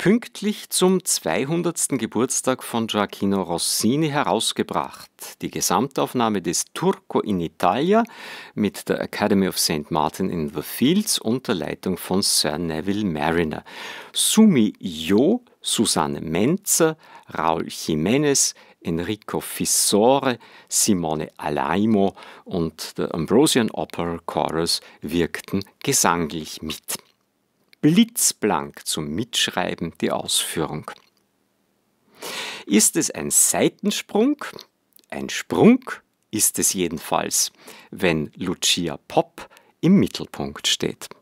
pünktlich zum 200. Geburtstag von Gioacchino Rossini herausgebracht. Die Gesamtaufnahme des Turco in Italia mit der Academy of St. Martin in the Fields unter Leitung von Sir Neville Marriner. Sumi Jo, Susanne Menzer, Raul Jimenez, Enrico Fissore, Simone Alaimo und der Ambrosian Opera Chorus wirkten gesanglich mit. Blitzblank zum Mitschreiben die Ausführung. Ist es ein Seitensprung? Ein Sprung ist es jedenfalls, wenn Lucia Pop im Mittelpunkt steht.